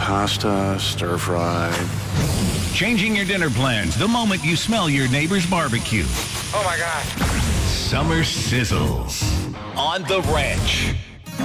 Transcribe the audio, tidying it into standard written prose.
pasta, stir fry. Changing your dinner plans the moment you smell your neighbor's barbecue. Oh my God. Summer sizzles on The Ranch.